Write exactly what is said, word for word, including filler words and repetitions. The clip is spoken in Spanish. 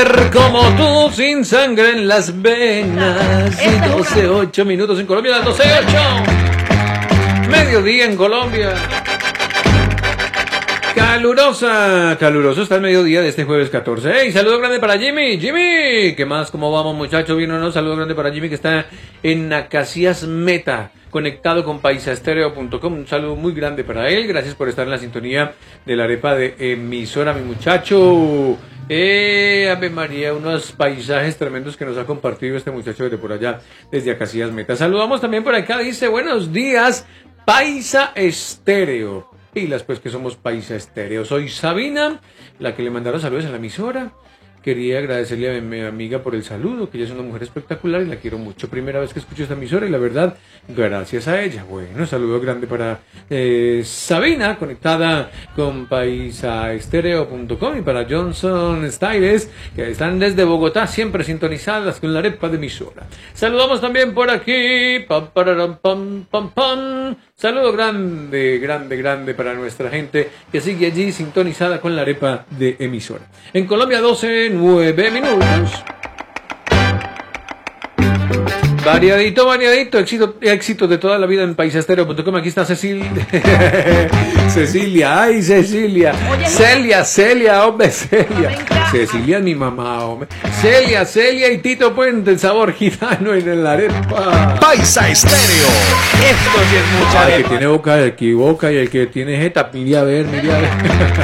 Como tú, sin sangre en las venas. Y doce, ocho minutos en Colombia, las doce, ocho. Mediodía en Colombia. Calurosa, caluroso está el mediodía de este jueves catorce. ¡Hey! Saludo grande para Jimmy. Jimmy, ¿qué más? ¿Cómo vamos, muchachos? ¿Bien o no? Saludo grande para Jimmy que está en Acacias Meta, conectado con paisaestereo punto com. Un saludo muy grande para él. Gracias por estar en la sintonía de la arepa de emisora, mi muchacho. Eh, Ave María, unos paisajes tremendos que nos ha compartido este muchacho desde por allá, desde Acacias Meta. Saludamos también por acá, dice, buenos días, Paisa Estéreo. Y las pues que somos Paisa Estéreo. Soy Sabina, la que le mandaron saludos a la emisora. Quería agradecerle a mi amiga por el saludo, que ella es una mujer espectacular y la quiero mucho. Primera vez que escucho esta emisora y la verdad, gracias a ella. Bueno, saludo grande para eh, Sabina, conectada con paisaestereo punto com, y para Johnson Styles, que están desde Bogotá, siempre sintonizadas con la arepa de emisora. Saludamos también por aquí. Pam, pararam, pam, pam, pam. Saludo grande, grande, grande para nuestra gente que sigue allí sintonizada con la arepa de emisora. En Colombia, doce, nueve minutos. Variadito, variadito, éxito, éxito de toda la vida en paisaestereo punto com. Aquí está Cecilia. Cecilia, ay Cecilia. Oye, Celia, Celia, hombre, Celia. Cecilia es mi mamá, hombre. Celia, Celia y Tito Puente, el sabor gitano en la arepa. Paisa Estéreo. Esto sí es mucha Ay, arepa. el que tiene boca, el que boca y el que tiene jeta, mire a ver, mire a ver.